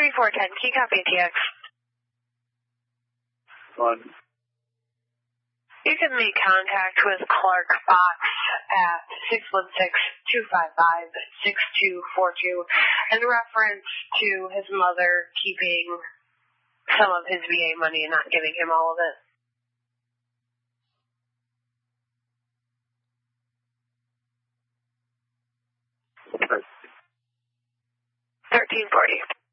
3410, can you copy TX? On. You can make contact with Clark Fox at 616-255-6242 in reference to his mother keeping some of his VA money and not giving him all of it. 1340.